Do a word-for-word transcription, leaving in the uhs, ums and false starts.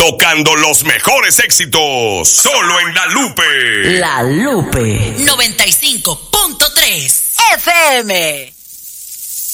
tocando los mejores éxitos, solo en La Lupe. La Lupe noventa y cinco punto tres F M.